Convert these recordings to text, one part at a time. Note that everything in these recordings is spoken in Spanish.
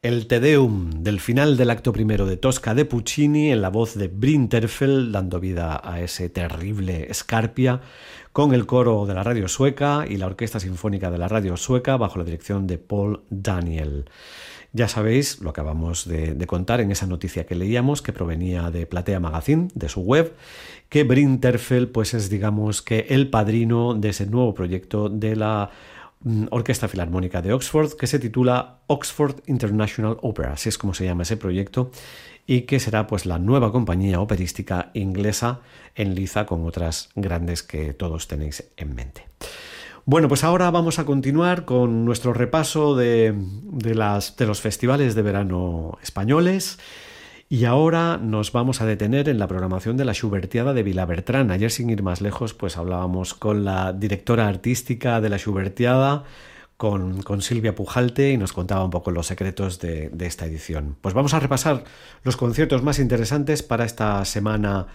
el Te Deum del final del acto primero de Tosca de Puccini en la voz de Bryn Terfel, dando vida a ese terrible Scarpia, con el coro de la radio sueca y la orquesta sinfónica de la radio sueca bajo la dirección de Paul Daniel. Ya sabéis, lo acabamos de contar en esa noticia que leíamos, que provenía de Platea Magazine, de su web, que Bryn Terfel pues es, digamos, que el padrino de ese nuevo proyecto de la Orquesta Filarmónica de Oxford, que se titula Oxford International Opera, así es como se llama ese proyecto, y que será pues la nueva compañía operística inglesa en liza con otras grandes que todos tenéis en mente. Bueno, pues ahora vamos a continuar con nuestro repaso de los festivales de verano españoles. Y ahora nos vamos a detener en la programación de la Schubertiada de Vilabertrán. Ayer, sin ir más lejos, pues hablábamos con la directora artística de la Schubertiada, con Silvia Pujalte, y nos contaba un poco los secretos de esta edición. Pues vamos a repasar los conciertos más interesantes para esta semana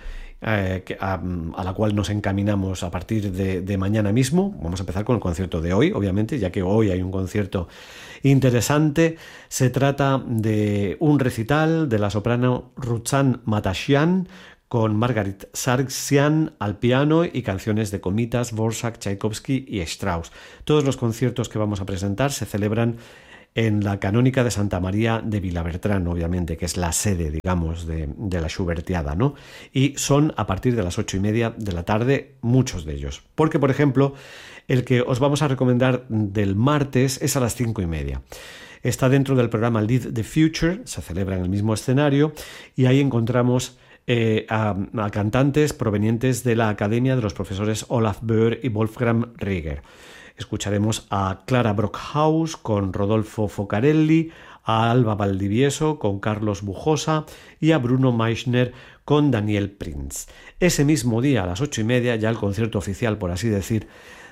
a la cual nos encaminamos a partir de mañana mismo. Vamos a empezar con el concierto de hoy, obviamente, ya que hoy hay un concierto interesante. Se trata de un recital de la soprano Ruchán Matashian con Margarit Sargsyan al piano y canciones de Komitas, Dvorak, Tchaikovsky y Strauss. Todos los conciertos que vamos a presentar se celebran en la Canónica de Santa María de Vilabertrán, obviamente, que es la sede, digamos, de la Schubertiada, ¿no? Y son a partir de las 8:30 de la tarde, muchos de ellos. Porque, por ejemplo, el que os vamos a recomendar del martes es a las 5:30. Está dentro del programa Lead the Future, se celebra en el mismo escenario, y ahí encontramos a cantantes provenientes de la Academia de los profesores Olaf Böhr y Wolfgang Rieger. Escucharemos a Clara Brockhaus con Rodolfo Focarelli, a Alba Valdivieso con Carlos Bujosa y a Bruno Meischner con Daniel Prinz. Ese mismo día, a las 8:30, ya el concierto oficial, por así decir,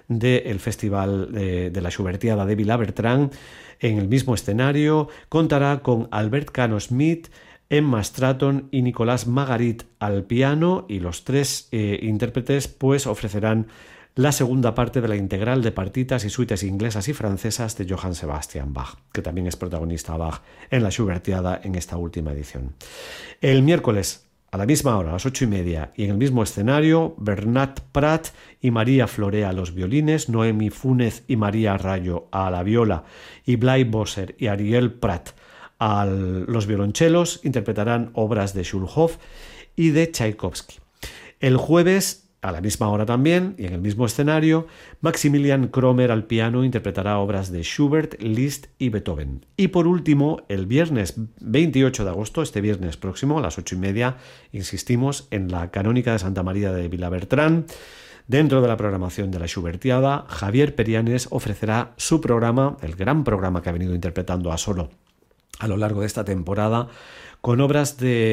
del Festival de la Schubertiada de Vilabertrán, en el mismo escenario, contará con Albert Cano Smith, Emma Stratton y Nicolás Magarit al piano, y los tres intérpretes pues ofrecerán la segunda parte de la integral de partitas y suites inglesas y francesas de Johann Sebastian Bach, que también es protagonista Bach en la Schubertiada en esta última edición. El miércoles, a la misma hora, a las 8:30, y en el mismo escenario, Bernat Prat y María Florea a los violines, Noemi Fúnez y María Rayo a la viola, y Blay Bosser y Ariel Prat a los violonchelos interpretarán obras de Schulhoff y de Tchaikovsky. El jueves, a la misma hora también, y en el mismo escenario, Maximilian Kromer al piano interpretará obras de Schubert, Liszt y Beethoven. Y por último, el viernes 28 de agosto, este viernes próximo, a las 8:30, insistimos, en la Canónica de Santa María de Vilabertrán, dentro de la programación de la Schubertiada, Javier Perianes ofrecerá su programa, el gran programa que ha venido interpretando a solo a lo largo de esta temporada, con obras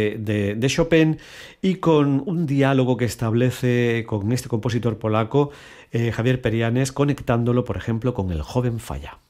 de Chopin y con un diálogo que establece con este compositor polaco, Javier Perianes, conectándolo, por ejemplo, con el joven Falla.